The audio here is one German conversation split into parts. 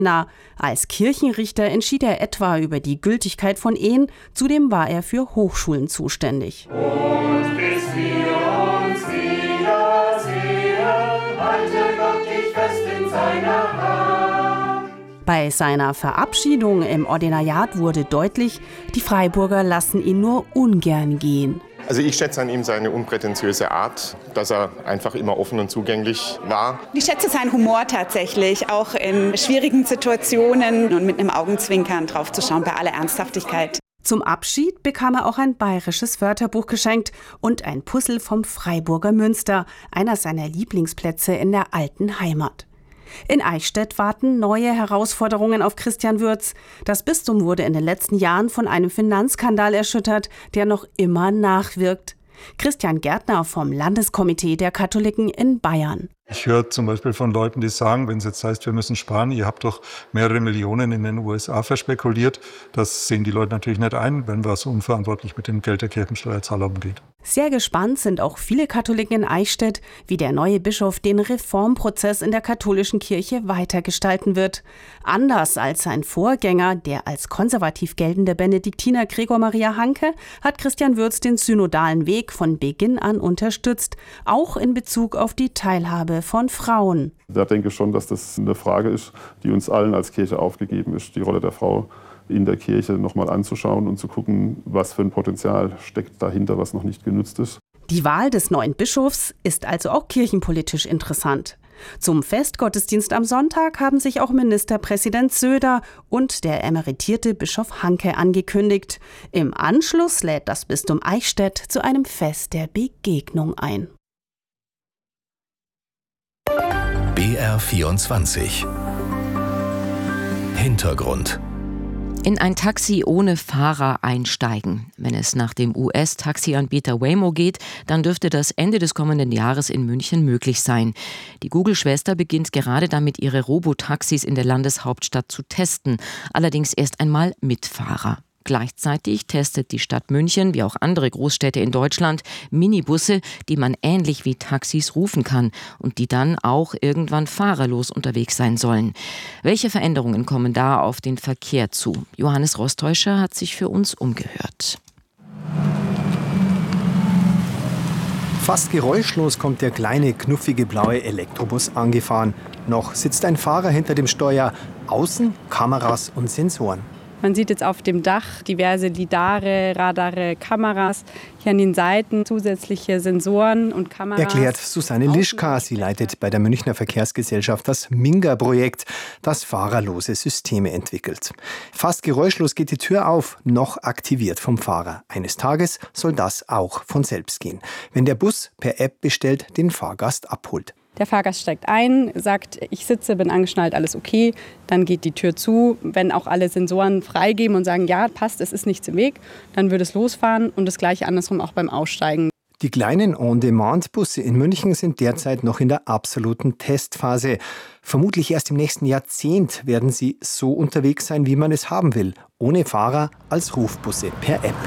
Gärtner. Als Kirchenrichter entschied er etwa über die Gültigkeit von Ehen. Zudem war er für Hochschulen zuständig. Und bis wir uns wiedersehen, halte Gott dich fest in seiner Hand. Bei seiner Verabschiedung im Ordinariat wurde deutlich, die Freiburger lassen ihn nur ungern gehen. Also ich schätze an ihm seine unprätentiöse Art, dass er einfach immer offen und zugänglich war. Ich schätze seinen Humor tatsächlich, auch in schwierigen Situationen und mit einem Augenzwinkern drauf zu schauen, bei aller Ernsthaftigkeit. Zum Abschied bekam er auch ein bayerisches Wörterbuch geschenkt und ein Puzzle vom Freiburger Münster, einer seiner Lieblingsplätze in der alten Heimat. In Eichstätt warten neue Herausforderungen auf Christian Würz. Das Bistum wurde in den letzten Jahren von einem Finanzskandal erschüttert, der noch immer nachwirkt. Christian Gärtner vom Landeskomitee der Katholiken in Bayern. Ich höre zum Beispiel von Leuten, die sagen, wenn es jetzt heißt, wir müssen sparen, ihr habt doch mehrere Millionen in den USA verspekuliert. Das sehen die Leute natürlich nicht ein, wenn man so unverantwortlich mit dem Geld der Kirchensteuerzahler umgeht. Sehr gespannt sind auch viele Katholiken in Eichstätt, wie der neue Bischof den Reformprozess in der katholischen Kirche weitergestalten wird. Anders als sein Vorgänger, der als konservativ geltende Benediktiner Gregor Maria Hanke, hat Christian Würz den synodalen Weg von Beginn an unterstützt, auch in Bezug auf die Teilhabe von Frauen. Ich denke schon, dass das eine Frage ist, die uns allen als Kirche aufgegeben ist, die Rolle der Frau in der Kirche nochmal anzuschauen und zu gucken, was für ein Potenzial steckt dahinter, was noch nicht genutzt ist. Die Wahl des neuen Bischofs ist also auch kirchenpolitisch interessant. Zum Festgottesdienst am Sonntag haben sich auch Ministerpräsident Söder und der emeritierte Bischof Hanke angekündigt. Im Anschluss lädt das Bistum Eichstätt zu einem Fest der Begegnung ein. BR24 Hintergrund. In ein Taxi ohne Fahrer einsteigen. Wenn es nach dem US-Taxianbieter Waymo geht, dann dürfte das Ende des kommenden Jahres in München möglich sein. Die Google-Schwester beginnt gerade damit, ihre Robotaxis in der Landeshauptstadt zu testen. Allerdings erst einmal mit Fahrer. Gleichzeitig testet die Stadt München, wie auch andere Großstädte in Deutschland, Minibusse, die man ähnlich wie Taxis rufen kann und die dann auch irgendwann fahrerlos unterwegs sein sollen. Welche Veränderungen kommen da auf den Verkehr zu? Johannes Rostäuscher hat sich für uns umgehört. Fast geräuschlos kommt der kleine, knuffige blaue Elektrobus angefahren. Noch sitzt ein Fahrer hinter dem Steuer. Außen Kameras und Sensoren. Man sieht jetzt auf dem Dach diverse Lidare, Radare, Kameras. Hier an den Seiten zusätzliche Sensoren und Kameras. Erklärt Susanne Lischka. Sie leitet bei der Münchner Verkehrsgesellschaft das Minga-Projekt, das fahrerlose Systeme entwickelt. Fast geräuschlos geht die Tür auf, noch aktiviert vom Fahrer. Eines Tages soll das auch von selbst gehen, wenn der Bus per App bestellt den Fahrgast abholt. Der Fahrgast steigt ein, sagt, ich sitze, bin angeschnallt, alles okay. Dann geht die Tür zu. Wenn auch alle Sensoren freigeben und sagen, ja, passt, es ist nichts im Weg, dann würde es losfahren und das Gleiche andersrum auch beim Aussteigen. Die kleinen On-Demand-Busse in München sind derzeit noch in der absoluten Testphase. Vermutlich erst im nächsten Jahrzehnt werden sie so unterwegs sein, wie man es haben will. Ohne Fahrer als Rufbusse per App.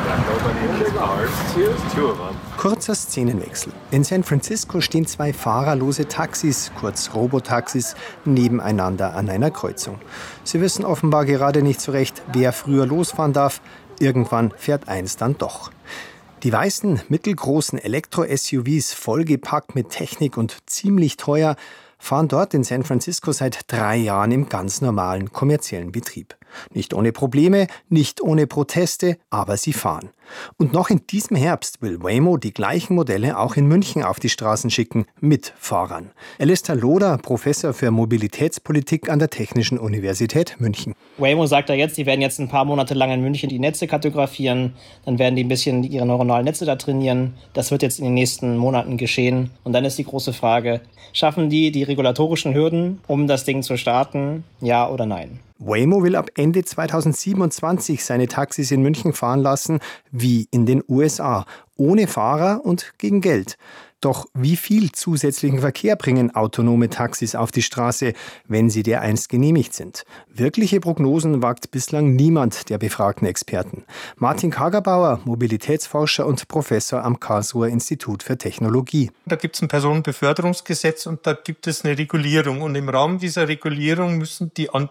Kurzer Szenenwechsel. In San Francisco stehen zwei fahrerlose Taxis, kurz Robotaxis, nebeneinander an einer Kreuzung. Sie wissen offenbar gerade nicht so recht, wer früher losfahren darf. Irgendwann fährt eins dann doch. Die weißen, mittelgroßen Elektro-SUVs, vollgepackt mit Technik und ziemlich teuer, fahren dort in San Francisco seit 3 Jahren im ganz normalen kommerziellen Betrieb. Nicht ohne Probleme, nicht ohne Proteste, aber sie fahren. Und noch in diesem Herbst will Waymo die gleichen Modelle auch in München auf die Straßen schicken, mit Fahrern. Alistair Loder, Professor für Mobilitätspolitik an der Technischen Universität München. Waymo sagt ja jetzt, die werden jetzt ein paar Monate lang in München die Netze kartografieren, dann werden die ein bisschen ihre neuronalen Netze da trainieren. Das wird jetzt in den nächsten Monaten geschehen. Und dann ist die große Frage, schaffen die regulatorischen Hürden, um das Ding zu starten, ja oder nein? Waymo will ab Ende 2027 seine Taxis in München fahren lassen, wie in den USA, ohne Fahrer und gegen Geld. Doch wie viel zusätzlichen Verkehr bringen autonome Taxis auf die Straße, wenn sie dereinst genehmigt sind? Wirkliche Prognosen wagt bislang niemand der befragten Experten. Martin Kagerbauer, Mobilitätsforscher und Professor am Karlsruher Institut für Technologie. Da gibt es ein Personenbeförderungsgesetz und da gibt es eine Regulierung. Und im Rahmen dieser Regulierung müssen die